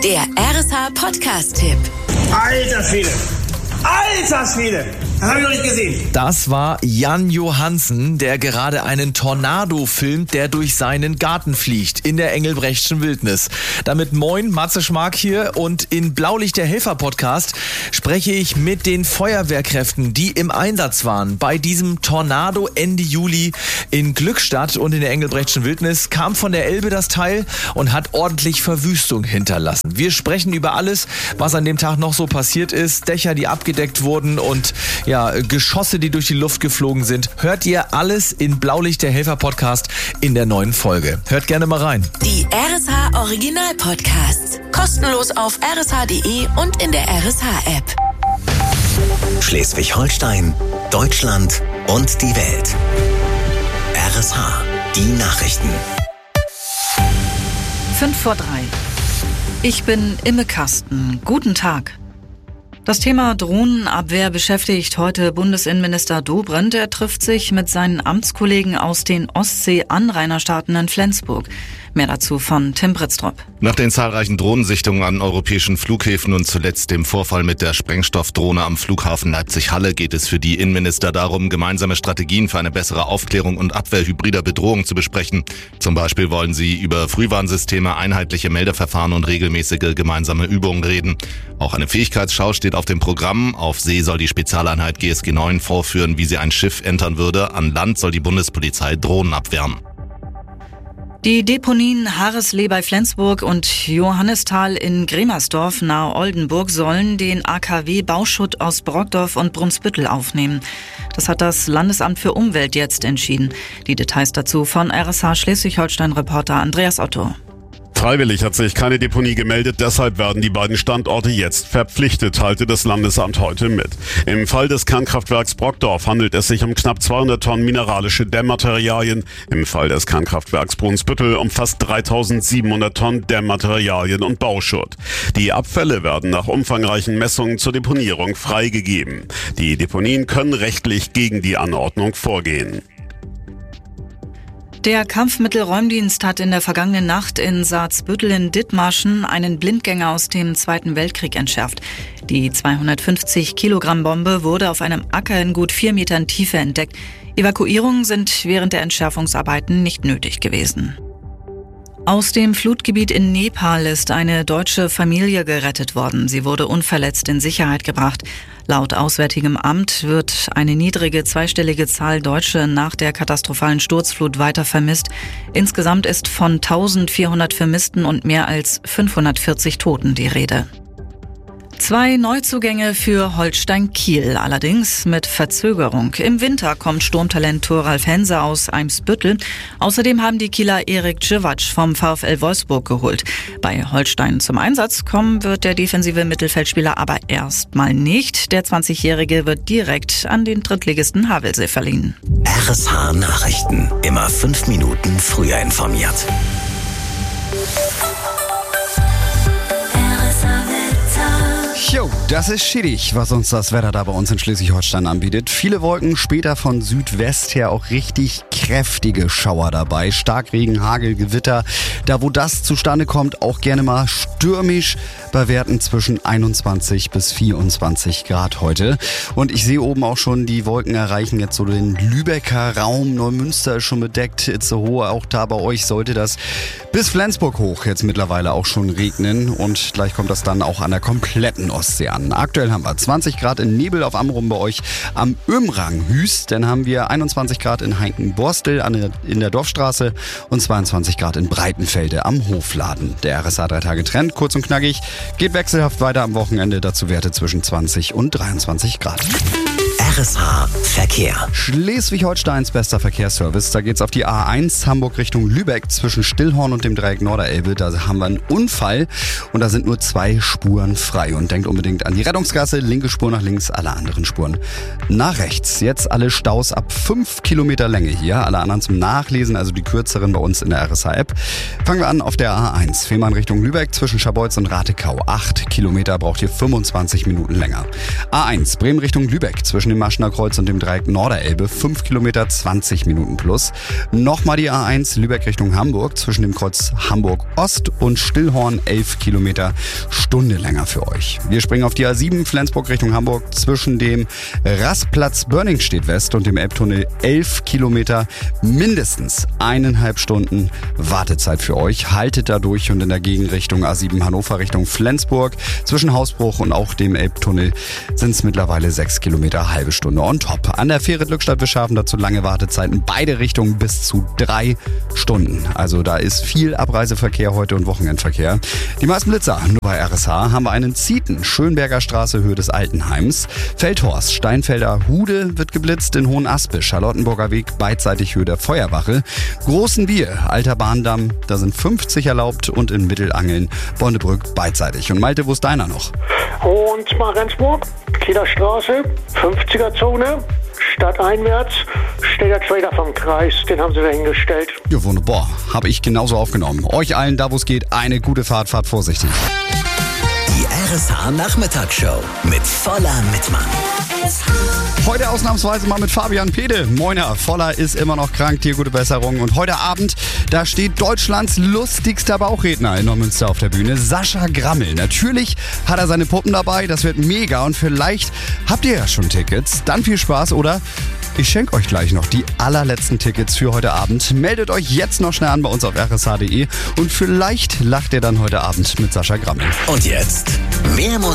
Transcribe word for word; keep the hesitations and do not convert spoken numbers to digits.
Der R S H-Podcast-Tipp. Alter Schwede! Alter Schwede! Das habe ich noch nicht gesehen. Das war Jan Johansen, der gerade einen Tornado filmt, der durch seinen Garten fliegt in der Engelbrechtschen Wildnis. Damit moin, Matze Schmark hier, und in Blaulicht der Helfer-Podcast spreche ich mit den Feuerwehrkräften, die im Einsatz waren. Bei diesem Tornado Ende Juli in Glückstadt und in der Engelbrechtschen Wildnis kam von der Elbe das Teil und hat ordentlich Verwüstung hinterlassen. Wir sprechen über alles, was an dem Tag noch so passiert ist, Dächer, die abgedeckt wurden und ja, Geschosse, die durch die Luft geflogen sind. Hört ihr alles in Blaulicht der Helfer-Podcast in der neuen Folge. Hört gerne mal rein. Die R S H-Original-Podcasts. Kostenlos auf r s h punkt d e und in der R S H-App. Schleswig-Holstein, Deutschland und die Welt. R S H, die Nachrichten. Fünf vor drei. Ich bin Imme Kasten. Guten Tag. Das Thema Drohnenabwehr beschäftigt heute Bundesinnenminister Dobrindt. Er trifft sich mit seinen Amtskollegen aus den Ostsee-Anrainerstaaten in Flensburg. Mehr dazu von Tim Britztrup. Nach den zahlreichen Drohnensichtungen an europäischen Flughäfen und zuletzt dem Vorfall mit der Sprengstoffdrohne am Flughafen Leipzig-Halle geht es für die Innenminister darum, gemeinsame Strategien für eine bessere Aufklärung und Abwehr hybrider Bedrohung zu besprechen. Zum Beispiel wollen sie über Frühwarnsysteme, einheitliche Meldeverfahren und regelmäßige gemeinsame Übungen reden. Auch eine Fähigkeitsschau steht auf dem Programm. Auf See soll die Spezialeinheit G S G neun vorführen, wie sie ein Schiff entern würde. An Land soll die Bundespolizei Drohnen abwehren. Die Deponien Harreslee bei Flensburg und Johannisthal in Gremersdorf nahe Oldenburg sollen den A K W-Bauschutt aus Brockdorf und Brunsbüttel aufnehmen. Das hat das Landesamt für Umwelt jetzt entschieden. Die Details dazu von R S H Schleswig-Holstein-Reporter Andreas Otto. Freiwillig hat sich keine Deponie gemeldet, deshalb werden die beiden Standorte jetzt verpflichtet, teilte das Landesamt heute mit. Im Fall des Kernkraftwerks Brockdorf handelt es sich um knapp zweihundert Tonnen mineralische Dämmmaterialien. Im Fall des Kernkraftwerks Brunsbüttel um fast dreitausendsiebenhundert Tonnen Dämmmaterialien und Bauschutt. Die Abfälle werden nach umfangreichen Messungen zur Deponierung freigegeben. Die Deponien können rechtlich gegen die Anordnung vorgehen. Der Kampfmittelräumdienst hat in der vergangenen Nacht in Saatsbüttel in Dithmarschen einen Blindgänger aus dem Zweiten Weltkrieg entschärft. Die zweihundertfünfzig Kilogramm Bombe wurde auf einem Acker in gut vier Metern Tiefe entdeckt. Evakuierungen sind während der Entschärfungsarbeiten nicht nötig gewesen. Aus dem Flutgebiet in Nepal ist eine deutsche Familie gerettet worden. Sie wurde unverletzt in Sicherheit gebracht. Laut Auswärtigem Amt wird eine niedrige zweistellige Zahl Deutsche nach der katastrophalen Sturzflut weiter vermisst. Insgesamt ist von eintausendvierhundert Vermissten und mehr als fünfhundertvierzig Toten die Rede. Zwei Neuzugänge für Holstein Kiel, allerdings mit Verzögerung. Im Winter kommt Sturmtalent Thoralf Hense aus Eimsbüttel. Außerdem haben die Kieler Erik Civac vom VfL Wolfsburg geholt. Bei Holstein zum Einsatz kommen wird der defensive Mittelfeldspieler aber erstmal nicht. Der zwanzigjährige wird direkt an den Drittligisten Havelse verliehen. R S H Nachrichten. Immer fünf Minuten früher informiert. Jo, das ist schädig, was uns das Wetter da bei uns in Schleswig-Holstein anbietet. Viele Wolken, später von Südwest her auch richtig kräftige Schauer dabei. Starkregen, Hagel, Gewitter. Da, wo das zustande kommt, auch gerne mal stürmisch bei Werten zwischen einundzwanzig bis vierundzwanzig Grad heute. Und ich sehe oben auch schon, die Wolken erreichen jetzt so den Lübecker Raum. Neumünster ist schon bedeckt, Itzehoe auch da. Bei euch sollte das bis Flensburg hoch jetzt mittlerweile auch schon regnen. Und gleich kommt das dann auch an der kompletten Ostsee an. Aktuell haben wir zwanzig Grad in Nebel auf Amrum bei euch am Ömrang Hüst. Dann haben wir einundzwanzig Grad in Heinken-Borstel in der Dorfstraße und zweiundzwanzig Grad in Breitenfelde am Hofladen. Der R S H drei Tage Trend, kurz und knackig, geht wechselhaft weiter am Wochenende. Dazu Werte zwischen zwanzig und dreiundzwanzig Grad. R S H Verkehr. Schleswig-Holsteins bester Verkehrsservice. Da geht's auf die A eins Hamburg Richtung Lübeck zwischen Stillhorn und dem Dreieck Norderelbe. Da haben wir einen Unfall und da sind nur zwei Spuren frei. Und denkt unbedingt an die Rettungsgasse. Linke Spur nach links, alle anderen Spuren nach rechts. Jetzt alle Staus ab fünf Kilometer Länge hier. Alle anderen zum Nachlesen, also die kürzeren bei uns in der R S H-App. Fangen wir an auf der A eins. Fehmarn Richtung Lübeck zwischen Scharbeutz und Ratekau. Acht Kilometer braucht ihr fünfundzwanzig Minuten länger. A eins Bremen Richtung Lübeck zwischen dem Maschener Kreuz und dem Dreieck Norderelbe, fünf Kilometer, zwanzig Minuten plus. Nochmal die A eins Lübeck Richtung Hamburg, zwischen dem Kreuz Hamburg Ost und Stillhorn, elf Kilometer, Stunde länger für euch. Wir springen auf die A sieben Flensburg Richtung Hamburg, zwischen dem Rastplatz Börningstedt West und dem Elbtunnel, elf Kilometer, mindestens eineinhalb Stunden Wartezeit für euch. Haltet da durch und in der Gegenrichtung A sieben Hannover Richtung Flensburg, zwischen Hausbruch und auch dem Elbtunnel sind es mittlerweile sechs Kilometer, halbe Stunde on top. An der Fähre Glückstadt-Wischhafen dazu lange Wartezeiten, beide Richtungen bis zu drei Stunden. Also da ist viel Abreiseverkehr heute und Wochenendverkehr. Die meisten Blitzer nur bei R S H haben wir einen Zieten, Schönberger Straße, Höhe des Altenheims. Feldhorst, Steinfelder Hude wird geblitzt, in Hohenaspel, Charlottenburger Weg, beidseitig Höhe der Feuerwache. Großen Bier, Alter Bahndamm, da sind fünfzig erlaubt und in Mittelangeln, Bondebrück, beidseitig. Und Malte, wo ist deiner noch? Und Marensburg, Kieler Straße, fünfziger Zone, stadteinwärts, steht der Trader vom Kreis, den haben sie da hingestellt. Ja, wunderbar, habe ich genauso aufgenommen. Euch allen, da wo es geht, eine gute Fahrt, fahrt vorsichtig. Die R S H Nachmittagsshow mit Voller Mittmann. Heute ausnahmsweise mal mit Fabian Pede. Moiner, Voller ist immer noch krank, dir gute Besserung. Und heute Abend, da steht Deutschlands lustigster Bauchredner in Neumünster auf der Bühne, Sascha Grammel. Natürlich hat er seine Puppen dabei, das wird mega und vielleicht habt ihr ja schon Tickets. Dann viel Spaß, oder? Ich schenke euch gleich noch die allerletzten Tickets für heute Abend. Meldet euch jetzt noch schnell an bei uns auf r s h punkt d e und vielleicht lacht ihr dann heute Abend mit Sascha Grammel. Und jetzt mehr Musik.